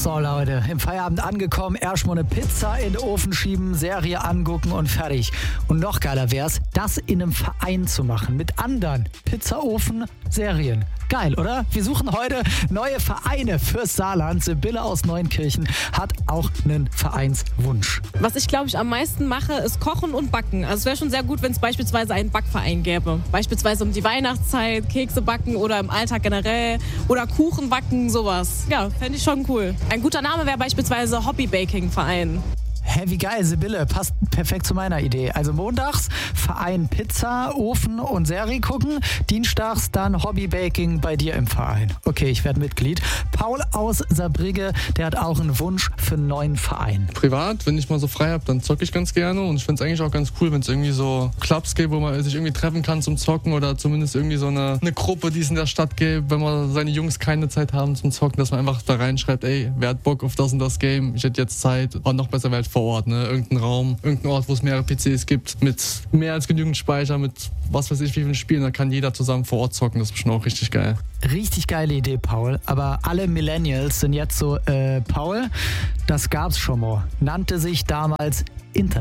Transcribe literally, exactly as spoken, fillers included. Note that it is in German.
So Leute, im Feierabend angekommen, erstmal eine Pizza in den Ofen schieben, Serie angucken und fertig. Und noch geiler wär's, das in einem Verein zu machen, mit anderen. Pizzaofen, Serien. Geil, oder? Wir suchen heute neue Vereine fürs Saarland. Sibylle aus Neunkirchen hat auch einen Vereinswunsch. Was ich, glaube ich, am meisten mache, ist Kochen und Backen. Also es wäre schon sehr gut, wenn es beispielsweise einen Backverein gäbe. Beispielsweise um die Weihnachtszeit, Kekse backen oder im Alltag generell oder Kuchen backen, sowas. Ja, fände ich schon cool. Ein guter Name wäre beispielsweise Hobby-Baking-Verein. Hä, wie geil, Sibylle, passt perfekt zu meiner Idee. Also montags Verein Pizza, Ofen und Serie gucken, dienstags dann Hobbybaking bei dir im Verein. Okay, ich werde Mitglied. Paul aus Saarbrügge, der hat auch einen Wunsch für einen neuen Verein. Privat, wenn ich mal so frei habe, dann zocke ich ganz gerne und ich finde es eigentlich auch ganz cool, wenn es irgendwie so Clubs gibt, wo man sich irgendwie treffen kann zum Zocken oder zumindest irgendwie so eine, eine Gruppe, die es in der Stadt gibt, wenn man seine Jungs keine Zeit haben zum Zocken, dass man einfach da reinschreibt, ey, wer hat Bock auf das und das Game, ich hätte jetzt Zeit und noch besser wäre halt vor Ort, ne? Irgendein Raum, irgendein Ort, wo es mehrere P Cs gibt, mit mehr als genügend Speicher, mit was weiß ich wie vielen Spielen, da kann jeder zusammen vor Ort zocken, das ist bestimmt auch richtig geil. Richtig geile Idee, Paul, aber alle Millennials sind jetzt so, äh, Paul, das gab's schon mal, nannte sich damals Internet.